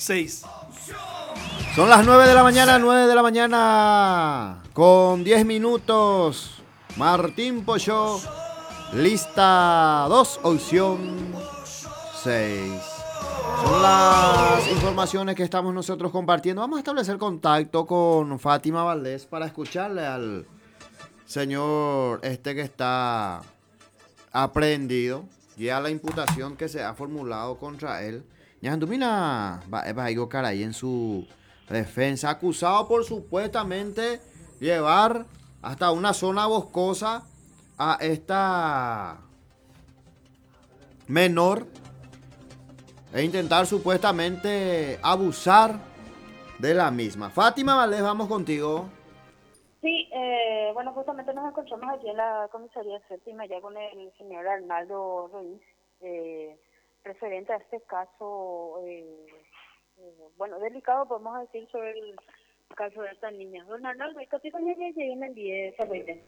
6. Son las 9 de la mañana, 9 de la mañana, con 10 minutos. Martín Pollo, lista 2, opción 6. Son las informaciones que estamos nosotros compartiendo. Vamos a establecer contacto con Fátima Valdés para escucharle al señor que está aprehendido y a la imputación que se ha formulado contra él. Ñandumina va a caray en su defensa, acusado por supuestamente llevar hasta una zona boscosa a esta menor e intentar supuestamente abusar de la misma. Fátima Valdés, vamos contigo. Sí, bueno, justamente nos encontramos aquí en la comisaría séptima ya con el señor Arnaldo Ruiz, referente a este caso, bueno, delicado podemos decir sobre el caso de esta niña. Don Arnaldo, ¿qué tipo de niña llegué en el día de esa noche?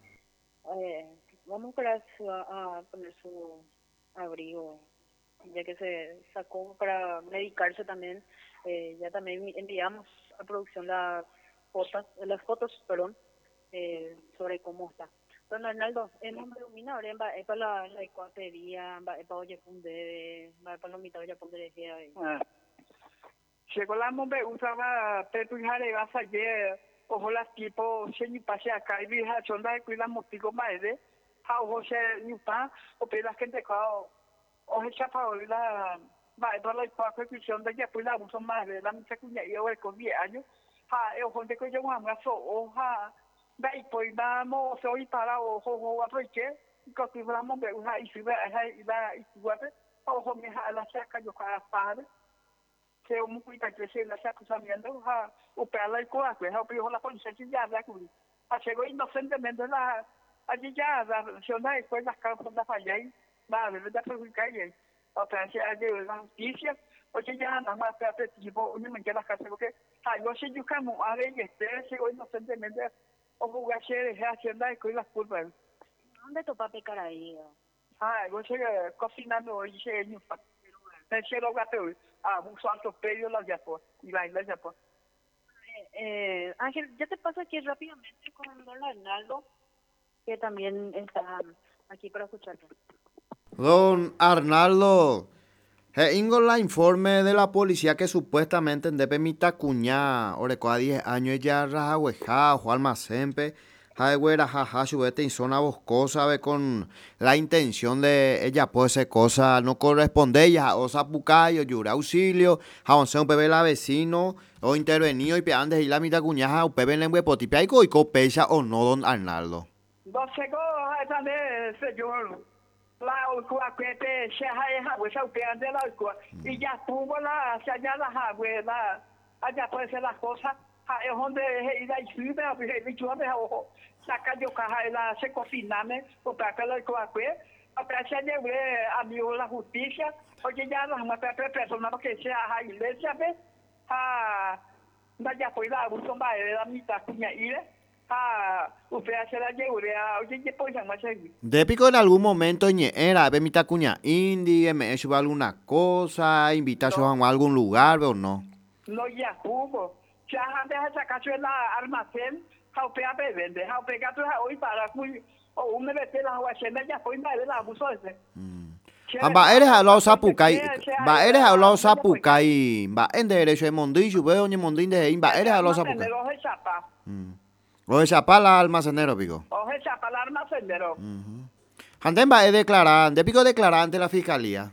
Vamos a poner su abrigo, ya que se sacó para medicarse también. Ya también enviamos a producción las fotos, sobre cómo está. Don Arnaldo, no me domina ahora es para la ecuatería, es para oye punde, es para los mitad ya punde de llegó la mombe usaba petu jare vas ayer ojo las tipo se ni pase acá y vieja chonda de cuida motico más de ha ojo se ni pa o pela gente cao o chapa o la va para la ecuación de ya pues la uso más de la mucha cuña y el con 10 años ha ojo de que yo amo so oja dai pues damos soy para ojo aproveche que si la mombe una y si va a y guarde ojo me a la saca yo para padre que un cuita que se la saca sabiendo ha o pela y coa que ha pedido la policía ya da que ha llegó inocentemente la allí ya la zona después las causas de falla y va de verdad perjudicar y o sea si hay la justicia porque ya nada más te tipo un me queda casa porque yo sé yo como a ver llegó inocentemente o jugar se deja haciendo y con las culpas ¿dónde topa pecar ahí? yo sé cocinando y se ni pa se lo gato un salto pedio las ya por y la ya por Ángel, ya te paso aquí rápidamente con don Arnaldo, que también está aquí para escucharte. Don Arnaldo, ingo la informe de la policía que supuestamente en Depe Mitacuñá, orecoa 10 años ya rajahueja, Juan Mazempe, Jaiguera, jaja, subete en zona boscosa, ve con la intención de ella, pues, esa cosa no corresponde, ya, o sapucayo, yura auxilio, jaonse un bebé la vecino, o intervenido y peandes y la Mitacuñá, un bebé en lengua potipaico y copecha o no, don Arnaldo. no sé cómo esa de señor la ulcua que te se ha pues au peande la ulcua y ya tuvo la se allá la abuela allá puede ser las cosas es donde ir ahí sube a ver el yo me ojo saca yo caja la se cociname o para que la ulcua que a pesar de amigo la justicia oye ya las mata personas que sea a iglesia ve ya pues la abuso más de la mitad cuña ir usted hace la llegurea, oye, ¿qué puede llamar así? Dépico en algún momento era ve Mitacuñá Indi, me he hecho alguna cosa, invita a algún lugar, o no. No, ya hubo. Ya antes de sacar la almacén, jaupea vende, jaupea gato hoy para o un mete la hacienda ya fue más de la abuso ese. Va eres hablado sapucay, va eres hablado sapucay, va en derecho de mondillo, veo ni mondín de va eres hablado sapucay. O esa pala almacenero, pico. O esa pala almacenero. Anden va a declarar, de pico declarar ante la fiscalía.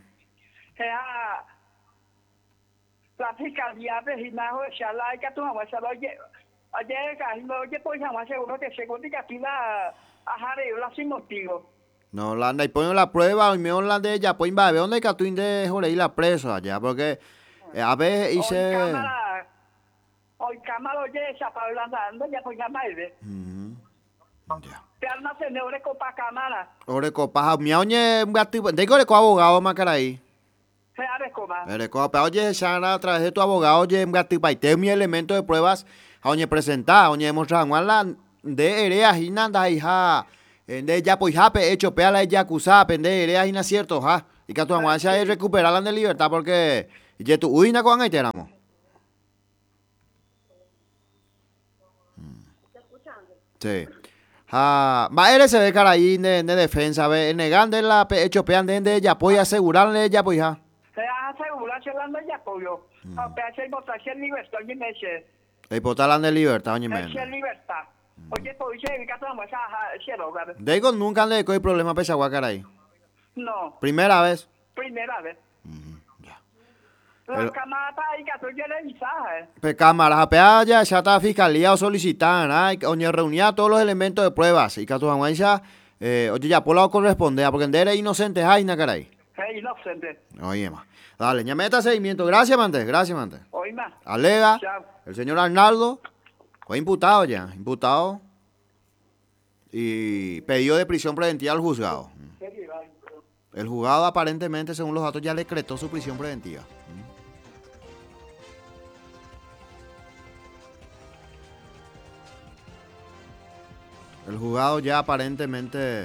La fiscalía vecina o esa la que tú vamos a oye oye pues llama seguro que según diga pila a jare la sin motivo. No, la anda y pongo la prueba y me la de ella, pues va a ver dónde que tú de joder la preso allá, porque a veces hice hoy cámara oye esa para andando ya pues llama él. Ya. Te almacén ore copa cámara. Ore copa, mi oye un gato, de que ore co abogado macaraí. Se are copa. Ore copa, oye, Sara, a través de tu abogado, oye, un gato y te mi elemento de pruebas, oye presentar, oye demostrar, la de erea hinanda hija. De ya pues jape hecho pea la yakuza pende erea hina cierto, ja. Y que tu aguancia es recuperarla de libertad porque ya tu uina con ahí tenemos. Sí. Maere se ve cara ahí de defensa, ve, negando la hecho pean de ella, pues asegurarle ella, pues ya. Se asegura se la no ya pollo. A peaje votación libertad y meche. El potalan de libertad, oye, Meche men. libertad. Oye, pues el gato vamos a cielo, ¿verdad? Digo, nunca le hay problema pesa cara ahí. No, Primera vez. primera vez. Ya. La camata y gato ya le mensaje. Pues cámaras, apea ya está fiscalía o solicitan, oye, reunía todos los elementos de pruebas y que tu aguanza, oye, ya por lado corresponde, porque en eres inocente, ay, na caray. Hey, inocente. Oye, ma. Dale, ya meta seguimiento. Gracias, mante, gracias, mante. Oye, más. Alega, Chao. el señor Arnaldo fue imputado ya, imputado y pedido de prisión preventiva al juzgado. El juzgado aparentemente, según los datos, ya decretó su prisión preventiva. El juzgado ya aparentemente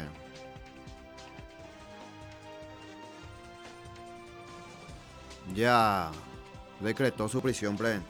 ya decretó su prisión preventiva.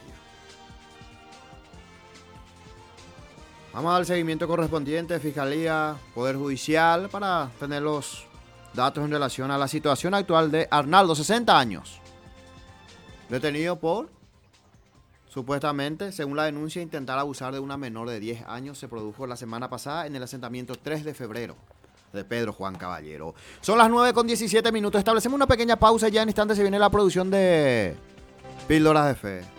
Vamos a dar el seguimiento correspondiente, Fiscalía, Poder Judicial, para tener los datos en relación a la situación actual de Arnaldo, 60 años. Detenido por, supuestamente, según la denuncia, intentar abusar de una menor de 10 años. Se produjo la semana pasada en el asentamiento 3 de febrero de Pedro Juan Caballero. Son las 9:17 minutos. Establecemos una pequeña pausa y ya en instantes se viene la producción de Píldoras de Fe.